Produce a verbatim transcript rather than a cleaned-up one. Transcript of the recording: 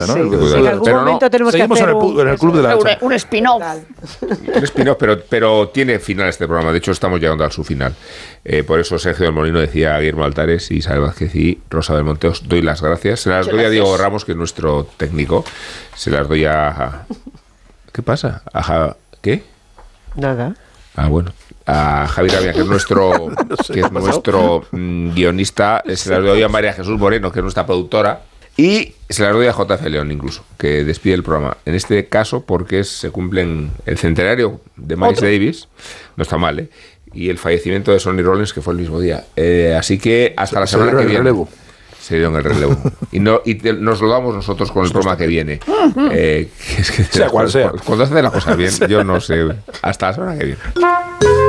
¿no? Sí, El- sí. En algún pero momento no, tenemos que seguimos hacer en el, pu- en el club de la un, un spin-off. Un spin-off, pero, pero tiene final este programa. De hecho, estamos llegando a su final. Eh, por eso Sergio del Molino decía a Guillermo Altares, Isabel Vázquez y Rosa del Monte, os doy las gracias. Se las Muchas doy a gracias. Diego Ramos, que es nuestro técnico. Se las doy a... a- ¿Qué pasa? A Ja- ¿Qué? Nada. Ah, bueno. A Javier Avia, que es nuestro, sé que qué es ha pasado. nuestro mm, guionista. Se las doy a María Jesús Moreno, que es nuestra productora. Y se las doy a J F León, incluso, que despide el programa. En este caso, porque es- se cumplen el centenario de Miles Otro. Davis. No está mal, ¿eh? Y el fallecimiento de Sonny Rollins, que fue el mismo día. Eh, así que hasta la Se semana dieron que el viene. relevo. Se dieron el relevo. Y, no, y te- nos lo damos nosotros con el programa que viene. Eh, que es que- Sea cual sea. Cuando hace las cosas bien, yo no sé. Hasta la semana que viene.